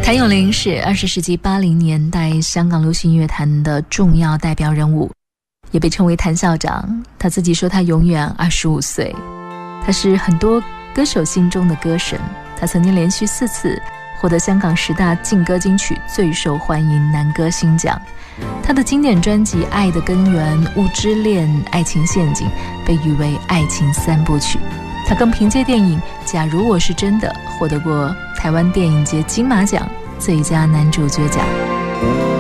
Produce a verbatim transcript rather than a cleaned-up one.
谭咏麟是二十世纪八零年代香港流行乐坛的重要代表人物，也被称为谭校长。他自己说他永远二十五岁，他是很多歌手心中的歌神。他曾经连续四次获得香港十大劲歌金曲最受欢迎男歌星奖。他的经典专辑《爱的根源》、《物之恋》、《爱情陷阱》被誉为爱情三部曲。他更凭借电影《假如我是真的》获得过台湾电影节金马奖最佳男主角奖。